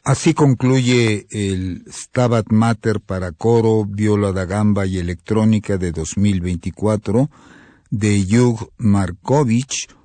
Así concluye el Stabat Mater para coro, viola da gamba y electrónica de 2024 de Hugh Markovich,